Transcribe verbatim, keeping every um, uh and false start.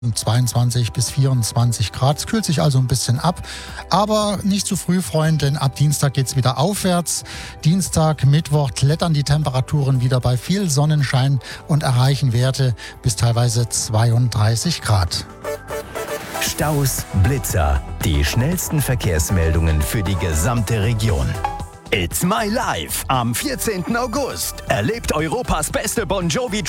zweiundzwanzig bis vierundzwanzig Grad. Es kühlt sich also ein bisschen ab, aber nicht zu früh freuen, denn ab Dienstag geht's wieder aufwärts. Dienstag, Mittwoch klettern die Temperaturen wieder bei viel Sonnenschein und erreichen Werte bis teilweise zweiunddreißig Grad. Staus, Blitzer, die schnellsten Verkehrsmeldungen für die gesamte Region. It's My Life am vierzehnten August. Erlebt Europas beste Bon Jovi